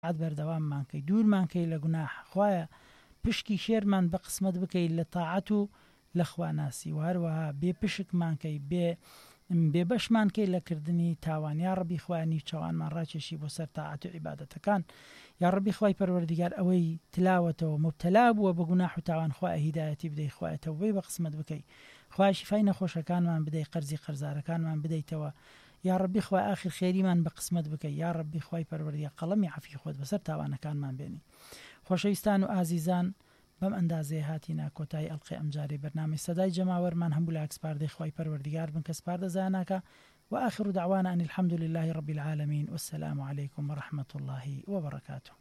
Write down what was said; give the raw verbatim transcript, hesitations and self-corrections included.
عاد بەردەواممان کەی دوورمان کەی لە گوناح خوایە پشکی شێرمان بە قسمت بکەی لە تاعەت و لە خواناسی و هەروەها بێ پشکمان کەی بێ بێ بەشمان کەی لە کردنی تاوان یا ڕەبی خوانی چاوانمان ڕاکێشی بۆ سەر تاعەت و عیبادەتەکان یا ڕەبی خوای پەروەردیگار ئەوەی تلاوەتەوە مبتەلا بووە بە گوناح و تاوان خوای هیدایەتی بدەی خوایە تەوبەی بە قسمت بکەی خوای شیفای نەخۆشەکانمان بدەی قەرزی قەرزارەکانمان بدەیتەوە یا ڕەبی خوای ئاخر خێریمان بە قسمت بکەی یا ڕەبی خوای پەروەردیگار قەڵەمی عەفی خۆت بەسەر تاوانەکانمان بێنی. خۆشەویستان و ئازیزان بەم ئەندازەیە هاتینە کۆتایی ئەڵقەی ئەمجاری بەرنامەی سەدای جەماوەرمان هەموو لە ئەکسپاردەی خوای پەروەردیگار بن کە سپاردە زاناکە وآخر دعوانا أن الحمد لله رب العالمين والسلام عليكم ورحمة الله وبركاته.